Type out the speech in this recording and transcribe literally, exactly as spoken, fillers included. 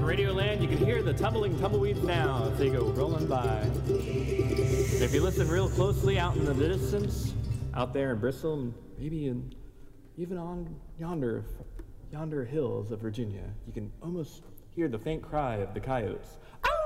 Radioland, you can hear the tumbling tumbleweeds now as they go rolling by. And if you listen real closely out in the distance, out there in Bristol, and maybe in, even on yonder, yonder hills of Virginia, you can almost hear the faint cry of the coyotes. Ow!